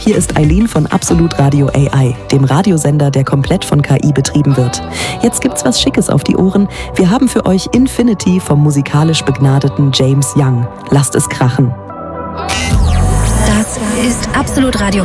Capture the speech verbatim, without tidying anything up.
hier ist Eileen von Absolut Radio A I, dem Radiosender, der komplett von K I betrieben wird. Jetzt gibt's was Schickes auf die Ohren. Wir haben für euch Infinity vom musikalisch begnadeten James Young. Lasst es krachen. Das ist Absolut Radio.